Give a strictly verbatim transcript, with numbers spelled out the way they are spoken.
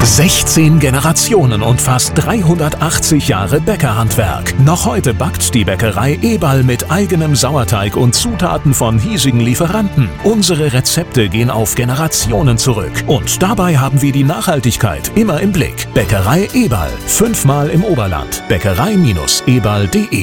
sechzehn Generationen und fast dreihundertachtzig Jahre Bäckerhandwerk. Noch heute backt die Bäckerei Eberl mit eigenem Sauerteig und Zutaten von hiesigen Lieferanten. Unsere Rezepte gehen auf Generationen zurück. Und dabei haben wir die Nachhaltigkeit immer im Blick. Bäckerei Eberl. Fünfmal im Oberland. Bäckerei Bindestrich eberl punkt de